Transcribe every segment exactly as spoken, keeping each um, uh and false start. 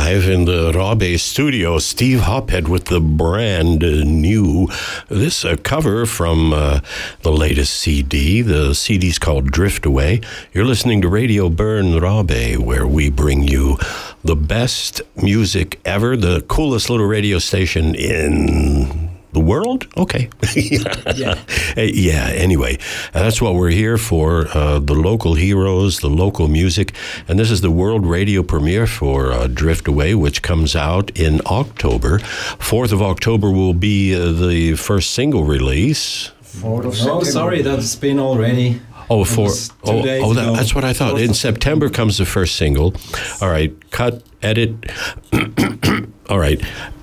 Live in the Rabe studio, Steve Hophead with the brand new, this uh, cover from uh, the latest C D. The C D's called Drift Away. You're listening to Radio Bern Rabe, where we bring you the best music ever, the coolest little radio station in the world? Okay. yeah. yeah, anyway, uh, that's what we're here for, uh, the local heroes, the local music. And this is the world radio premiere for uh, Drift Away, which comes out in October. fourth of October will be uh, the first single release. fourth of September. Oh, sorry, that's been already. Oh, for, oh, oh that, that's what I thought. In September comes the first single. All right, cut, edit. All right.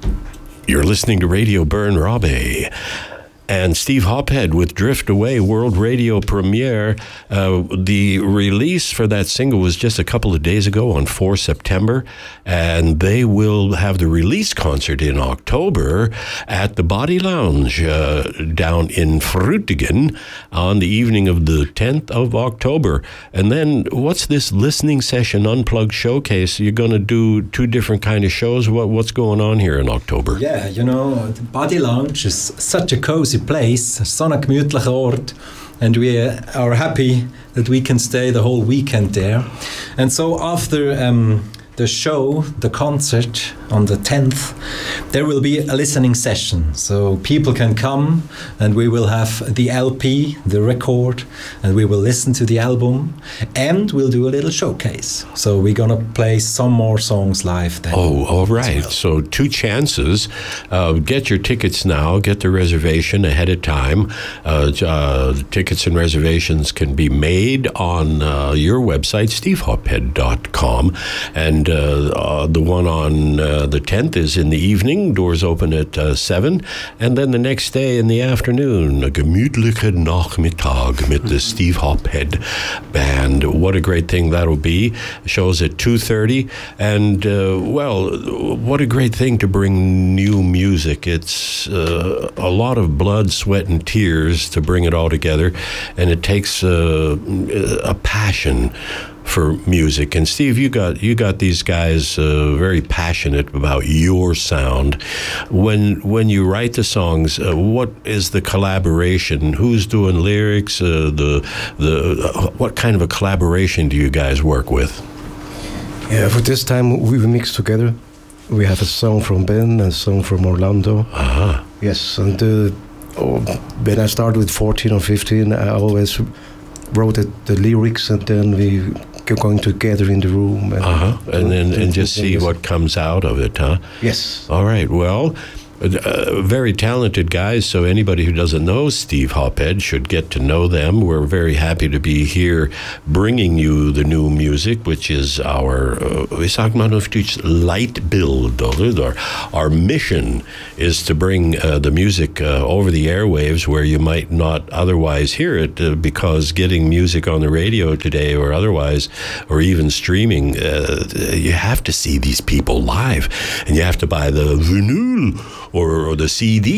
You're listening to Radio Bern Rabe. And Steve Hophead with Drift Away, world radio premiere. Uh, the release for that single was just a couple of days ago on the fourth of September, and they will have the release concert in October at the Body Lounge uh, down in Frutigen on the evening of the tenth of October. And then what's this listening session unplugged showcase? You're going to do two different kind of shows. What, what's going on here in October? Yeah, you know, the Body Lounge is such a cozy place, so a gemütlicher Ort, and we are happy that we can stay the whole weekend there. And so after um, the show, the concert on the tenth, there will be a listening session. So people can come and we will have the L P, the record, and we will listen to the album, and we'll do a little showcase. So we're going to play some more songs live then. Oh, all right. Well. So two chances. Uh, get your tickets now. Get the reservation ahead of time. Uh, uh, tickets and reservations can be made on uh, your website, steve hophead dot com. And uh, uh, the one on uh, the tenth is in the evening. Doors open at uh, seven. And then the next day in the afternoon, a gemütliche Nachmittag mit the Steve Hophead Band. What a great thing that'll be. Shows at two thirty. And, uh, well, what a great thing to bring new music. It's uh, a lot of blood, sweat, and tears to bring it all together. And it takes uh, a passion for music. And Steve, you got you got these guys uh, very passionate about your sound. When when you write the songs, uh, what is the collaboration? Who's doing lyrics? Uh, the the uh, what kind of a collaboration do you guys work with? Yeah, for this time we mix together. We have a song from Ben, a song from Orlando. Uh-huh. Yes, and uh, oh, when I started with fourteen or fifteen, I always wrote the, the lyrics, and then we go going together in the room. And, uh-huh. and then and just see what comes out of it, huh? Yes. All right, well, Uh, very talented guys, so anybody who doesn't know Steve Hophead should get to know them. We're very happy to be here bringing you the new music, which is our, we sagen mal auf Deutsch, Leitbild, oder? Our mission is to bring uh, the music uh, over the airwaves where you might not otherwise hear it, uh, because getting music on the radio today or otherwise, or even streaming, uh, you have to see these people live, and you have to buy the vinyl Or, or the C D.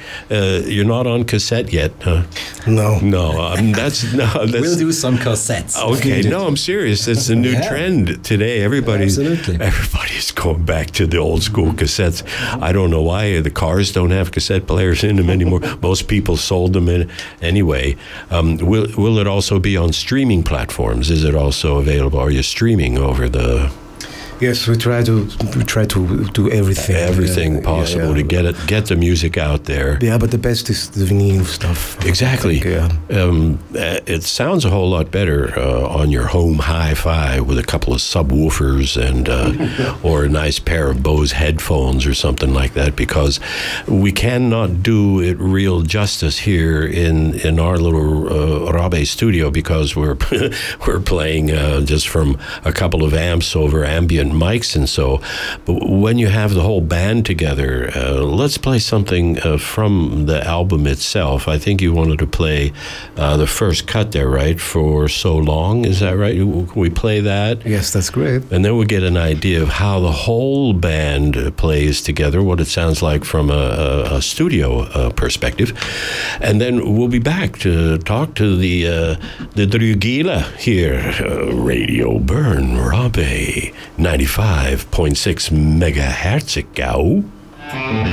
Uh, you're not on cassette yet, huh? No. No, um, that's no. That's, we'll do some cassettes. Okay, no, I'm serious. It's a new yeah. trend today. Everybody's Absolutely. everybody's going back to the old school cassettes. I don't know why the cars don't have cassette players in them anymore. Most people sold them in anyway. Um, will will it also be on streaming platforms? Is it also available? Are you streaming over the? Yes, we try to we try to do everything, everything uh, possible yeah, yeah. to get it, get the music out there. Yeah, but the best is the vinyl stuff. Exactly. Think, yeah. Um, it sounds a whole lot better uh, on your home hi-fi with a couple of subwoofers and uh, or a nice pair of Bose headphones or something like that, because we cannot do it real justice here in in our little uh, Rabe studio, because we're we're playing uh, just from a couple of amps over ambient mics and so. But when you have the whole band together, uh, let's play something uh, from the album itself. I think you wanted to play uh, the first cut there, right? For So Long, is that right? We play that? Yes, that's great. And then we get an idea of how the whole band plays together, what it sounds like from a, a, a studio uh, perspective. And then we'll be back to talk to the uh, the Drugila here, uh, Radio Bern Rabe ninety. ninety-five point six megahertz, Gau.